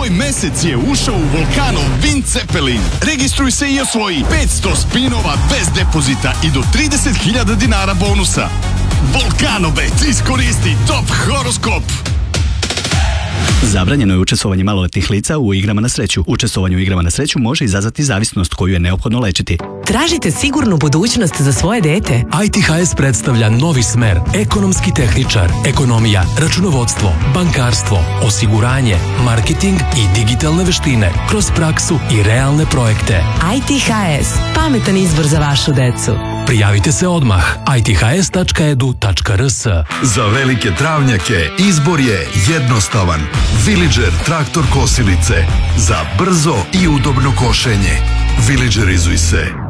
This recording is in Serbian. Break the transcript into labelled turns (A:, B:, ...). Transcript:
A: Tvoj mesec je ušao u Volkanov Wind Zeppelin. Registruj se i osvoji 500 spinova bez depozita i do 30.000 dinara bonusa. Volkanobet, iskoristi top horoskop.
B: Zabranjeno je učestvovanje maloletnih lica u igrama na sreću. Učestvovanje u igrama na sreću može izazvati zavisnost koju je neophodno lečiti.
C: Tražite sigurnu budućnost za svoje dete?
D: ITHS predstavlja novi smer, ekonomski tehničar, ekonomija, računovodstvo, bankarstvo, osiguranje, marketing i digitalne veštine kroz praksu i realne projekte.
C: ITHS, pametan izbor za vašu decu.
D: Prijavite se odmah iths.edu.rs.
E: Za velike travnjake izbor je jednostavan. Villager traktor kosilice za brzo i udobno košenje. Villagerizuj se.